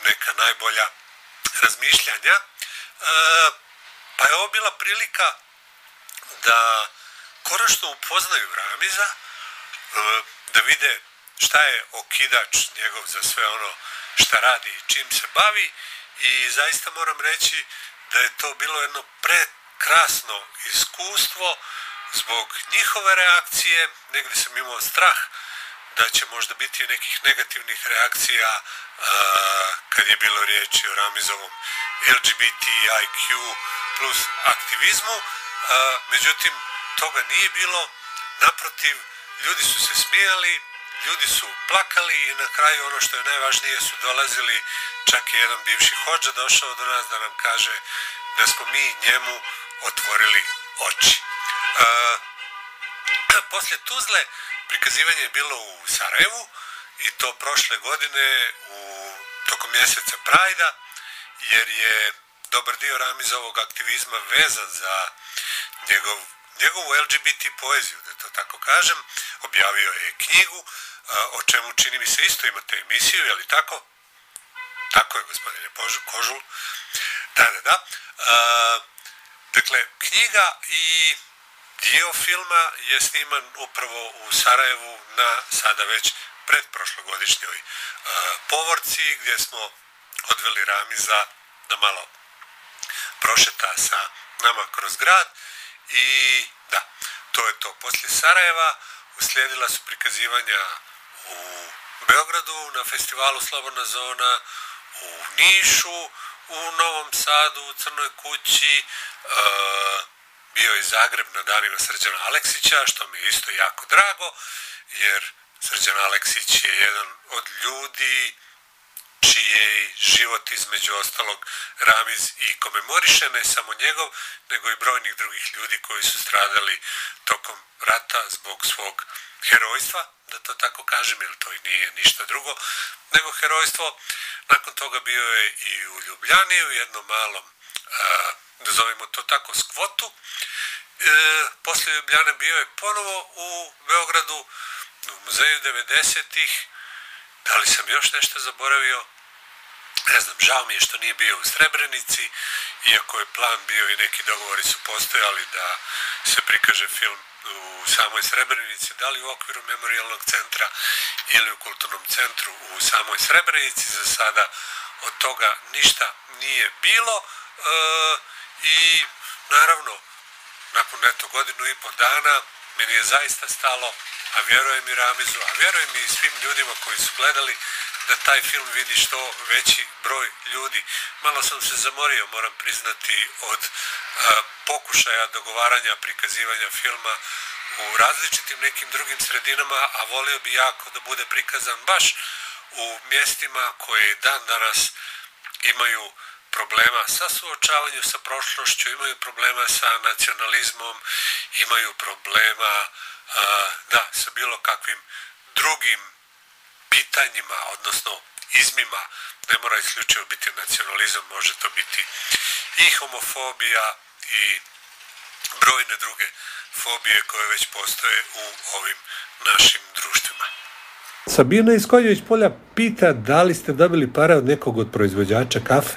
neka najbolja razmišljanja. Pa je ovo bila prilika da konačno upoznaju Ramiza, da vide šta je okidač njegov za sve ono šta radi i čim se bavi, i zaista moram reći da je to bilo jedno prekrasno iskustvo zbog njihove reakcije. Negdje sam imao strah da će možda biti nekih negativnih reakcija kad je bilo riječi o Ramizovom LGBTIQ plus aktivizmu, međutim toga nije bilo. Naprotiv, ljudi su se smijali, ljudi su plakali i na kraju ono što je najvažnije su dolazili, čak i jedan bivši hodža došao do nas da nam kaže da smo mi njemu otvorili oči. Poslije Tuzle prikazivanje je bilo u Sarajevu i to prošle godine tokom mjeseca Prajda, jer je dobar dio Ramizovog aktivizma vezan za njegovu LGBT poeziju, da to tako kažem. Objavio je knjigu, o čemu čini mi se isto imate emisiju, je li tako? Tako je, gospodine Kožul. Da. Dakle, knjiga i dio filma je sniman upravo u Sarajevu na sada već predprošlogodišnjoj povorci, gdje smo odveli Ramiza da malo prošeta sa nama kroz grad. I da, to je to. Poslije Sarajeva uslijedila su prikazivanja u Beogradu na festivalu Slobodna zona, u Nišu, u Novom Sadu, u Crnoj kući, bio je Zagreb na danima Srđana Aleksića, što mi je isto jako drago, jer Srđan Aleksić je jedan od ljudi čiji je život između ostalog Ramiz i komemoriše, ne samo njegov, nego i brojnih drugih ljudi koji su stradali tokom rata zbog svog herojstva, da to tako kažem, jer to i nije ništa drugo nego herojstvo. Nakon toga bio je i u Ljubljani, u jednom malom, nazovimo to tako, skvotu. Poslije Ljubljane bio je ponovo u Beogradu, u muzeju 90-ih. Da li sam još nešto zaboravio? Ne znam, žao mi je što nije bio u Srebrenici, iako je plan bio i neki dogovori su postojali da se prikaže film u samoj Srebrenici, da li u okviru memorijalnog centra ili u kulturnom centru u samoj Srebrenici. Za sada od toga ništa nije bilo i naravno nakon godinu i pol dana meni je zaista stalo, a vjerujem i Ramizu, a vjerujem i svim ljudima koji su gledali, da taj film vidi što veći broj ljudi. Malo sam se zamorio, moram priznati, od pokušaja dogovaranja, prikazivanja filma u različitim nekim drugim sredinama, a volio bi jako da bude prikazan baš u mjestima koje dan danas imaju problema sa suočavanjem sa prošlošću, imaju problema sa nacionalizmom, imaju problema sa bilo kakvim drugim pitanjima, odnosno izmima. Ne mora isključivo biti nacionalizam, može to biti i homofobija i brojne druge fobije koje već postoje u ovim našim društvima. Sabina iz Konjović Polja pita da li ste dobili pare od nekog od proizvođača kafe?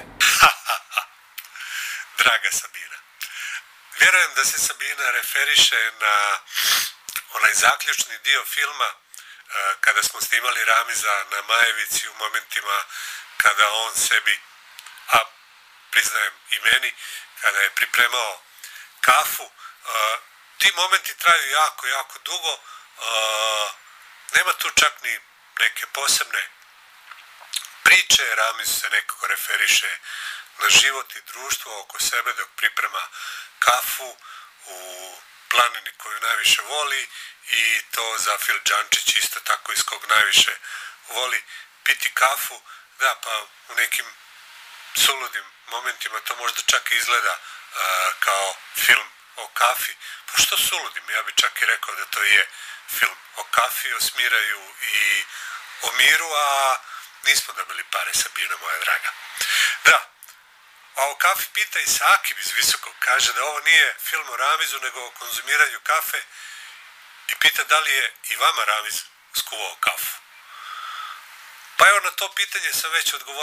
Draga Sabina, vjerujem da se Sabina referiše na onaj zaključni dio filma kada smo snimali Ramiza na Majevici, u momentima kada on sebi, a priznajem i meni, kada je pripremao kafu. Ti momenti traju jako, jako dugo. Nema tu čak ni neke posebne priče. Ramiz se nekako referiše na život i društvo oko sebe dok priprema kafu u planini koju najviše voli, i to Zafir Džančić isto tako iz kog najviše voli piti kafu. Da, pa u nekim suludim momentima to možda čak izgleda kao film o kafi. Pa što suludim? Ja bi čak i rekao da to je film o kafi, o smiraju i o miru, a nismo dobili pare, Sabina moja draga. Da, a o kafi pita i Sakib iz Visokog, kaže da ovo nije film o Ramizu nego o konzumiranju kafe, i pita da li je i vama Ramiz skuvao kafu. Pa evo, na to pitanje sam već odgovorio.